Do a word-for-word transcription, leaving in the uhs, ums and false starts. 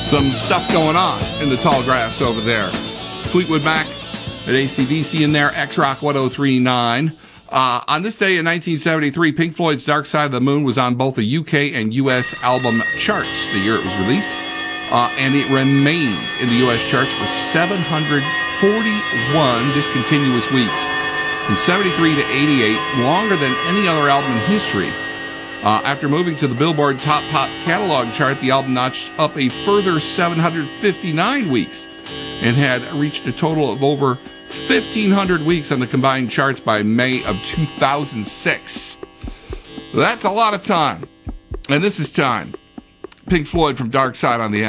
some stuff going on in the tall grass over there. Fleetwood Mac at A C D C in there, X-Rock one oh three point nine. Uh, on this day in nineteen seventy-three, Pink Floyd's Dark Side of the Moon was on both the U K and U S album charts the year it was released, uh, and it remained in the U S charts for seven hundred forty-one discontinuous weeks, from seventy-three to eighty-eight, longer than any other album in history. Uh, after moving to the Billboard Top Pop Catalog chart, the album notched up a further seven hundred fifty-nine weeks and had reached a total of over fifteen hundred weeks on the combined charts by May of two thousand six. That's a lot of time. And this is time. Pink Floyd from Dark Side on the